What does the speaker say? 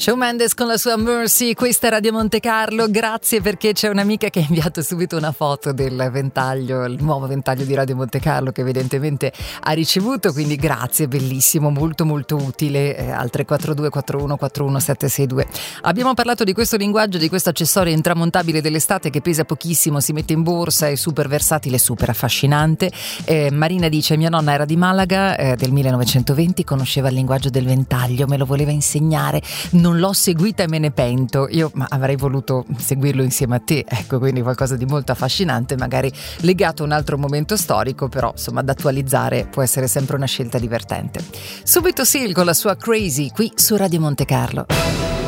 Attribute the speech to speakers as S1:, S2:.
S1: Shawn Mendes con la sua Mercy, questa è Radio Monte Carlo. Grazie, perché c'è un'amica che ha inviato subito una foto del ventaglio, il nuovo ventaglio di Radio Monte Carlo che evidentemente ha ricevuto, quindi grazie, bellissimo, molto molto utile. Al 342 41 41 762. Abbiamo parlato di questo linguaggio, di questo accessorio intramontabile dell'estate che pesa pochissimo, si mette in borsa, è super versatile, super affascinante. Marina dice: mia nonna era di Malaga del 1920, conosceva il linguaggio del ventaglio, me lo voleva insegnare, non l'ho seguita e me ne pento. Io avrei voluto seguirlo insieme a te, ecco, quindi qualcosa di molto affascinante, magari legato a un altro momento storico, però insomma da attualizzare può essere sempre una scelta divertente. Subito Seal con la sua Crazy qui su Radio Monte Carlo.